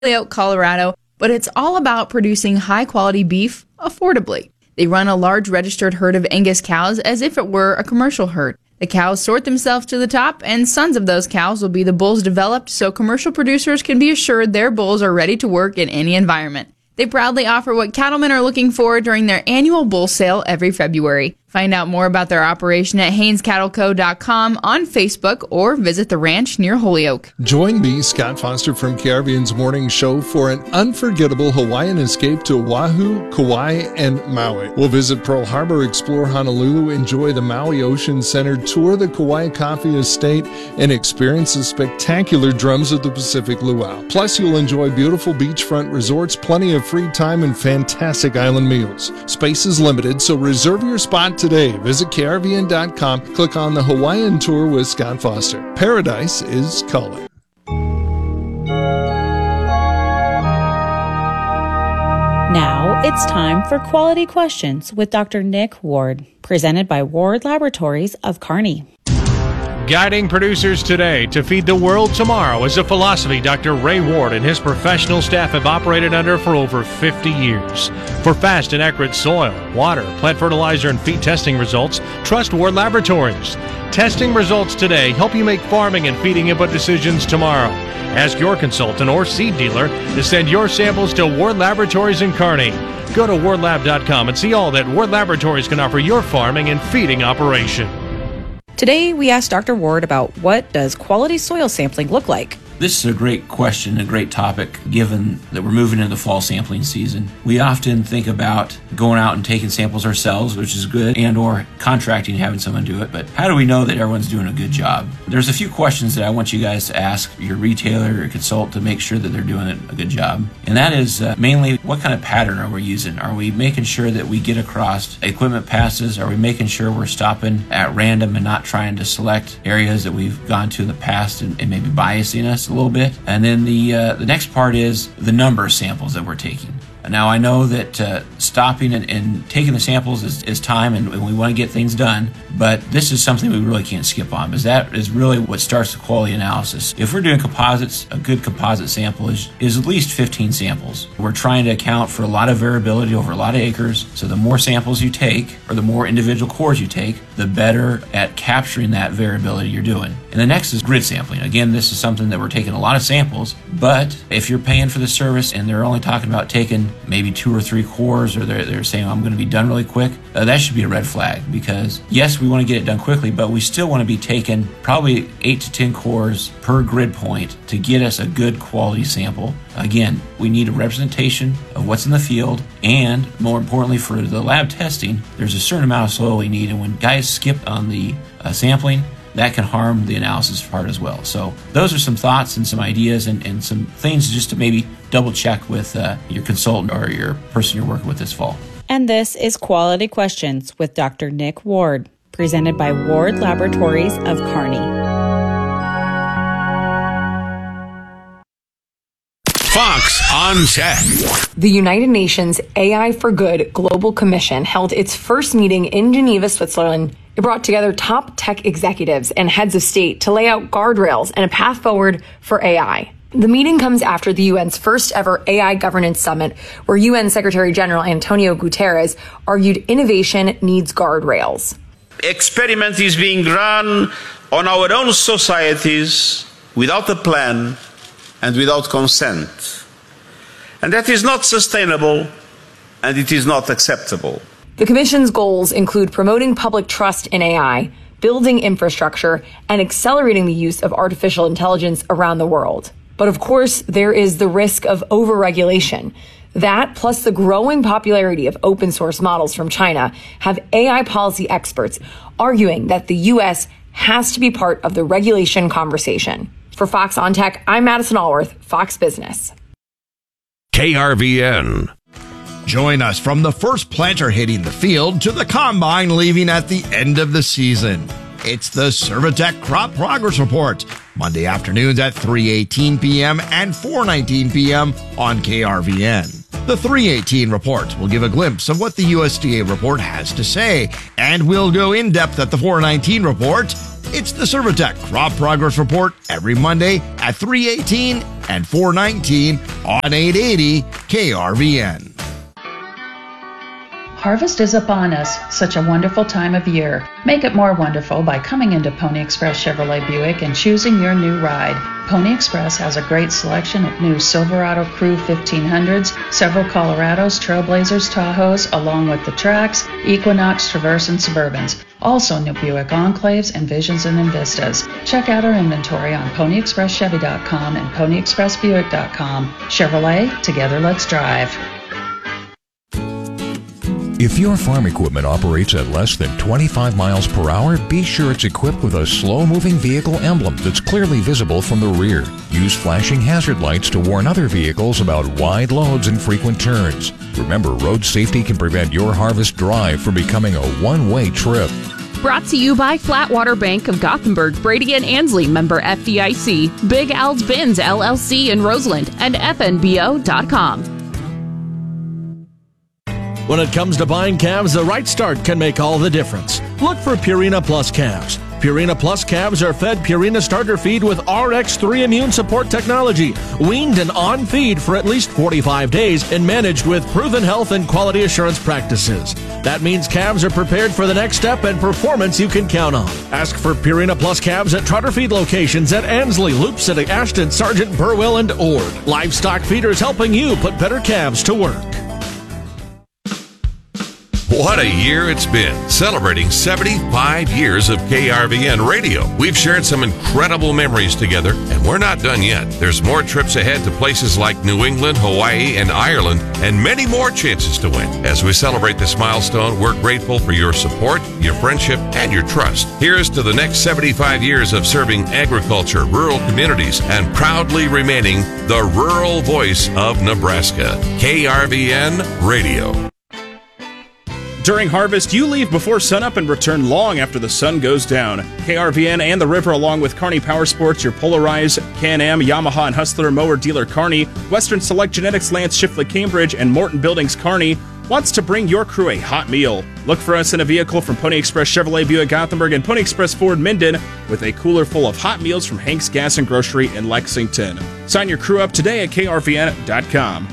Holyoke, Colorado, but it's all about producing high-quality beef affordably. They run a large registered herd of Angus cows as if it were a commercial herd. The cows sort themselves to the top, and sons of those cows will be the bulls developed so commercial producers can be assured their bulls are ready to work in any environment. They proudly offer what cattlemen are looking for during their annual bull sale every February. Find out more about their operation at HainesCattleCo.com on Facebook or visit the ranch near Holyoke. Join me, Scott Foster from KRVN's Morning Show for an unforgettable Hawaiian escape to Oahu, Kauai, and Maui. We'll visit Pearl Harbor, explore Honolulu, enjoy the Maui Ocean Center, tour the Kauai Coffee Estate, and experience the spectacular drums of the Pacific Luau. Plus, you'll enjoy beautiful beachfront resorts, plenty of free time, and fantastic island meals. Space is limited, so reserve your spot today. Visit KRVN.com, click on the Hawaiian Tour with Scott Foster. Paradise is calling. Now it's time for Quality Questions with Dr. Nick Ward, presented by Ward Laboratories of Kearney. Guiding producers today to feed the world tomorrow is a philosophy Dr. Ray Ward and his professional staff have operated under for over 50 years. For fast and accurate soil, water, plant fertilizer, and feed testing results, trust Ward Laboratories. Testing results today help you make farming and feeding input decisions tomorrow. Ask your consultant or seed dealer to send your samples to Ward Laboratories in Kearney. Go to wardlab.com and see all that Ward Laboratories can offer your farming and feeding operation. Today, we asked Dr. Ward about what does quality soil sampling look like. This is a great question, a great topic, given that we're moving into the fall sampling season. We often think about going out and taking samples ourselves, which is good, and or contracting, having someone do it. But how do we know that everyone's doing a good job? There's a few questions that I want you guys to ask your retailer or consultant to make sure that they're doing a good job. And that is mainly, what kind of pattern are we using? Are we making sure that we get across equipment passes? Are we making sure we're stopping at random and not trying to select areas that we've gone to in the past and maybe biasing us a little bit? And then the next part is the number of samples that we're taking. Now, I know that stopping and taking the samples is time, and we want to get things done, but this is something we really can't skip on, because that is really what starts the quality analysis. If we're doing composites, a good composite sample is at least 15 samples. We're trying to account for a lot of variability over a lot of acres, so the more samples you take, or the more individual cores you take, the better at capturing that variability you're doing. And the next is grid sampling. Again, this is something that we're taking a lot of samples, but if you're paying for the service and they're only talking about taking maybe 2 or 3 cores, or they're saying, I'm going to be done really quick, that should be a red flag, because yes, we want to get it done quickly, but we still want to be taking probably 8 to 10 cores per grid point to get us a good quality sample. Again, we need a representation of what's in the field, and more importantly for the lab testing, there's a certain amount of soil we need, and when guys skip on the sampling, that can harm the analysis part as well. So those are some thoughts and some ideas and some things just to maybe double check with your consultant or your person you're working with this fall. And this is Quality Questions with Dr. Nick Ward, presented by Ward Laboratories of Kearney. Fox on Tech. The United Nations AI for Good Global Commission held its first meeting in Geneva, Switzerland. It brought together top tech executives and heads of state to lay out guardrails and a path forward for AI. The meeting comes after the UN's first ever AI governance summit, where UN Secretary General Antonio Guterres argued innovation needs guardrails. Experiment is being run on our own societies without a plan and without consent. And that is not sustainable, and it is not acceptable. The Commission's goals include promoting public trust in AI, building infrastructure, and accelerating the use of artificial intelligence around the world. But of course, there is the risk of overregulation. That, plus the growing popularity of open source models from China, have AI policy experts arguing that the U.S. has to be part of the regulation conversation. For Fox on Tech, I'm Madison Allworth, Fox Business. KRVN. Join us from the first planter hitting the field to the combine leaving at the end of the season. It's the Servitech Crop Progress Report, Monday afternoons at 3:18 p.m. and 4:19 p.m. on KRVN. The 3:18 report will give a glimpse of what the USDA report has to say, and we'll go in depth at the 4:19 report. It's the Servitech Crop Progress Report every Monday at 3:18 and 419 on 880 KRVN. Harvest is upon us, such a wonderful time of year. Make it more wonderful by coming into Pony Express Chevrolet Buick and choosing your new ride. Pony Express has a great selection of new Silverado Crew 1500s, several Colorados, Trailblazers, Tahoes, along with the Trax, Equinox, Traverse, and Suburbans. Also new Buick Enclaves, Envisions, and Envistas. Check out our inventory on PonyExpressChevy.com and PonyExpressBuick.com. Chevrolet, together let's drive. If your farm equipment operates at less than 25 miles per hour, be sure it's equipped with a slow-moving vehicle emblem that's clearly visible from the rear. Use flashing hazard lights to warn other vehicles about wide loads and frequent turns. Remember, road safety can prevent your harvest drive from becoming a one-way trip. Brought to you by Flatwater Bank of Gothenburg, Brady and Ansley, member FDIC, Big Al's Bins, LLC in Roseland, and FNBO.com. When it comes to buying calves, the right start can make all the difference. Look for Purina Plus calves. Purina Plus calves are fed Purina starter feed with RX3 immune support technology, weaned and on feed for at least 45 days and managed with proven health and quality assurance practices. That means calves are prepared for the next step and performance you can count on. Ask for Purina Plus calves at Trotter Feed locations at Ansley, Loop City, Ashton, Sargent, Burwell, and Ord. Livestock Feeders helping you put better calves to work. What a year it's been, celebrating 75 years of KRVN radio. We've shared some incredible memories together, and we're not done yet. There's more trips ahead to places like New England, Hawaii, and Ireland, and many more chances to win. As we celebrate this milestone, we're grateful for your support, your friendship, and your trust. Here's to the next 75 years of serving agriculture, rural communities, and proudly remaining the rural voice of Nebraska. KRVN Radio. During harvest, you leave before sunup and return long after the sun goes down. KRVN and the river, along with Kearney Power Sports, your Polarized, Can-Am, Yamaha, and Hustler mower dealer Kearney, Western Select Genetics Lance Shifley Cambridge, and Morton Buildings Kearney, wants to bring your crew a hot meal. Look for us in a vehicle from Pony Express Chevrolet Buick Gothenburg and Pony Express Ford Minden with a cooler full of hot meals from Hank's Gas and Grocery in Lexington. Sign your crew up today at krvn.com.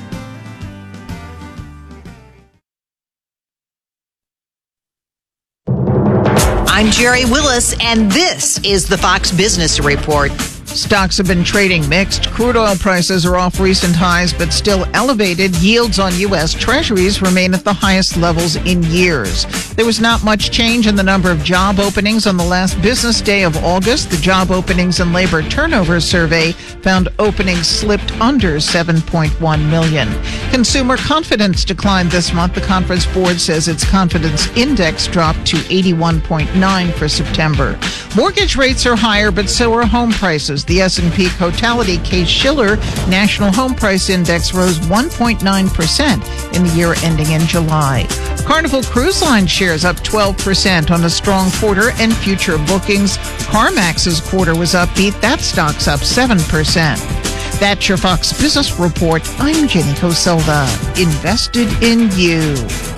I'm Jerry Willis, and this is the Fox Business Report. Stocks have been trading mixed. Crude oil prices are off recent highs, but still elevated. Yields on U.S. Treasuries remain at the highest levels in years. There was not much change in the number of job openings on the last business day of August. The Job Openings and Labor Turnover Survey found openings slipped under 7.1 million. Consumer confidence declined this month. The Conference Board says its confidence index dropped to 81.9 for September. Mortgage rates are higher, but so are home prices. The S&P Cotality Case-Shiller National Home Price Index rose 1.9% in the year ending in July. Carnival Cruise Line shares up 12% on a strong quarter and future bookings. CarMax's quarter was upbeat. That stock's up 7%. That's your Fox Business Report. I'm Jenny Coselva. Invested in you.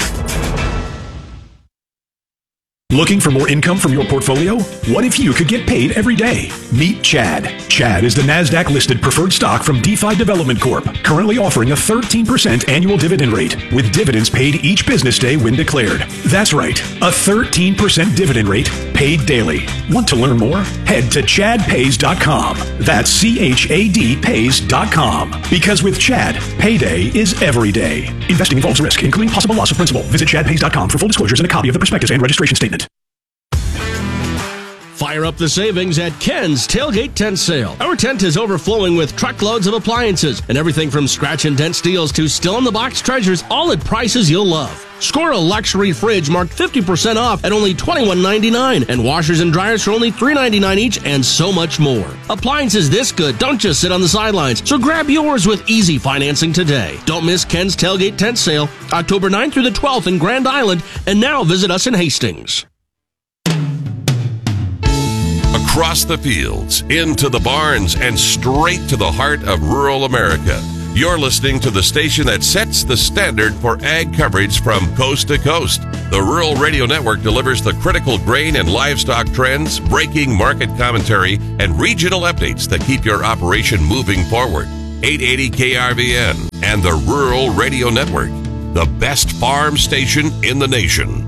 Looking for more income from your portfolio? What if you could get paid every day? Meet Chad. Chad is the NASDAQ-listed preferred stock from DeFi Development Corp., currently offering a 13% annual dividend rate, with dividends paid each business day when declared. That's right, a 13% dividend rate paid daily. Want to learn more? Head to chadpays.com. That's CHAD pays.com. Because with Chad, payday is every day. Investing involves risk, including possible loss of principal. Visit chadpays.com for full disclosures and a copy of the prospectus and registration statement. Fire up the savings at Ken's Tailgate Tent Sale. Our tent is overflowing with truckloads of appliances and everything from scratch and dent steels to still-in-the-box treasures, all at prices you'll love. Score a luxury fridge marked 50% off at only $21.99 and washers and dryers for only $3.99 each, and so much more. Appliances this good don't just sit on the sidelines, so grab yours with easy financing today. Don't miss Ken's Tailgate Tent Sale, October 9th through the 12th in Grand Island, and now visit us in Hastings. Across the fields, into the barns, and straight to the heart of rural America. You're listening to the station that sets the standard for ag coverage from coast to coast. The Rural Radio Network delivers the critical grain and livestock trends, breaking market commentary, and regional updates that keep your operation moving forward. 880 KRVN, and the Rural Radio Network, the best farm station in the nation.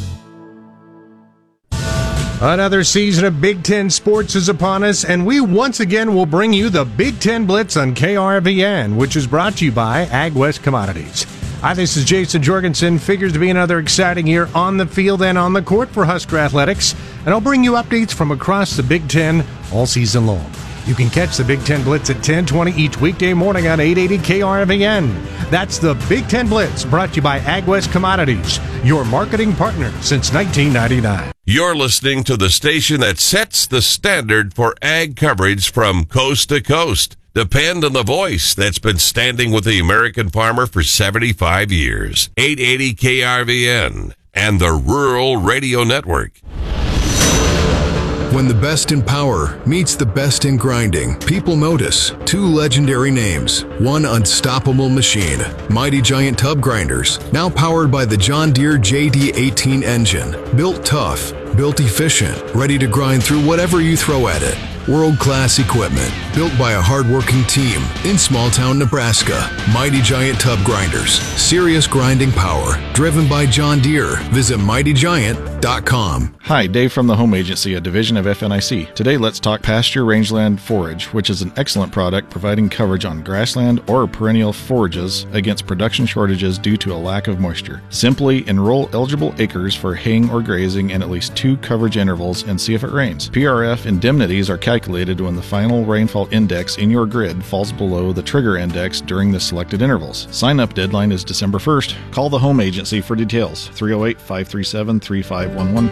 Another season of Big Ten sports is upon us, and we once again will bring you the Big Ten Blitz on KRVN, which is brought to you by AgWest Commodities. Hi, this is Jason Jorgensen. Figures to be another exciting year on the field and on the court for Husker Athletics, and I'll bring you updates from across the Big Ten all season long. You can catch the Big Ten Blitz at 10:20 each weekday morning on 880 KRVN. That's the Big Ten Blitz, brought to you by AgWest Commodities, your marketing partner since 1999. You're listening to the station that sets the standard for ag coverage from coast to coast. Depend on the voice that's been standing with the American farmer for 75 years. 880 KRVN and the Rural Radio Network. When the best in power meets the best in grinding, people notice two legendary names. One unstoppable machine, Mighty Giant Tub Grinders, now powered by the John Deere JD18 engine. Built tough, built efficient, ready to grind through whatever you throw at it. World-class equipment, built by a hard-working team in small-town Nebraska. Mighty Giant Tub Grinders, serious grinding power, driven by John Deere. Visit mightygiant.com. Hi, Dave from the Home Agency, a division of FNIC. Today, let's talk pasture rangeland forage, which is an excellent product providing coverage on grassland or perennial forages against production shortages due to a lack of moisture. Simply enroll eligible acres for haying or grazing in at least 2 coverage intervals and see if it rains. PRF indemnities are calculated when the final rainfall index in your grid falls below the trigger index during the selected intervals. Sign-up deadline is December 1st. Call the Home Agency for details. 308-537-3511.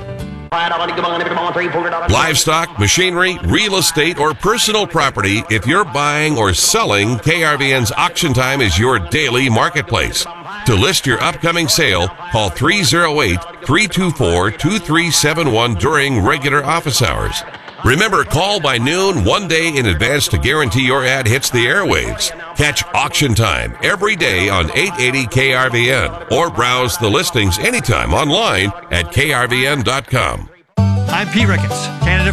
Livestock, machinery, real estate, or personal property, if you're buying or selling, KRVN's Auction Time is your daily marketplace. To list your upcoming sale, call 308-324-2371 during regular office hours. Remember, call by noon 1 day in advance to guarantee your ad hits the airwaves. Catch Auction Time every day on 880 KRVN or browse the listings anytime online at krvn.com. I'm Pete Ricketts, candidate